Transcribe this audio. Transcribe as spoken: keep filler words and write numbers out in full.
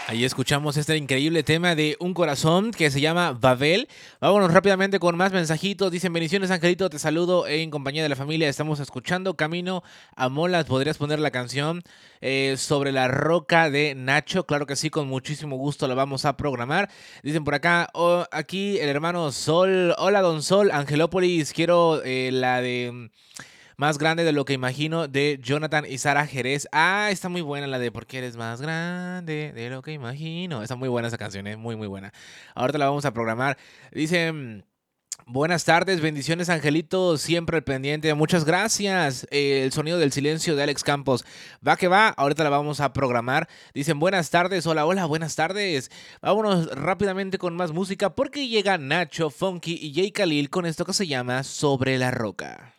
Ahí escuchamos este increíble tema de Un Corazón que se llama Babel. Vámonos rápidamente con más mensajitos. Dicen: bendiciones, Angelito, te saludo en compañía de la familia. Estamos escuchando Camino a Molas. ¿Podrías poner la canción eh, sobre la roca de Nacho? Claro que sí, con muchísimo gusto la vamos a programar. Dicen por acá, oh, aquí el hermano Sol. Hola, don Sol, Angelópolis. Quiero eh, la de... Más grande de lo que imagino, de Jonathan y Sara Jerez. Ah, está muy buena la de Porque eres más grande de lo que imagino. Está muy buena esa canción, es muy, muy buena. Ahorita la vamos a programar. Dicen: buenas tardes, bendiciones, Angelito, siempre al pendiente. Muchas gracias. Eh, el sonido del silencio de Alex Campos. Va que va, ahorita la vamos a programar. Dicen: buenas tardes, hola, hola, buenas tardes. Vámonos rápidamente con más música porque llega Nacho, Funky y Jay Khalil con esto que se llama Sobre la Roca.